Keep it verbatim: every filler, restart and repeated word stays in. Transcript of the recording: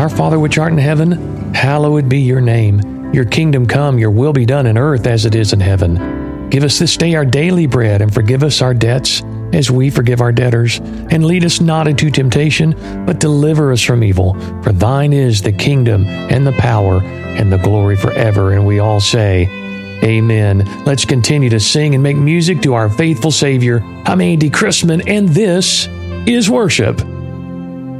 Our Father which art in heaven, hallowed be your name. Your kingdom come, your will be done in earth as it is in heaven. Give us this day our daily bread, and forgive us our debts as we forgive our debtors. And lead us not into temptation, but deliver us from evil. For thine is the kingdom and the power and the glory forever. And we all say, Amen. Let's continue to sing and make music to our faithful Savior. I'm Andy Chrisman, and this is Worship.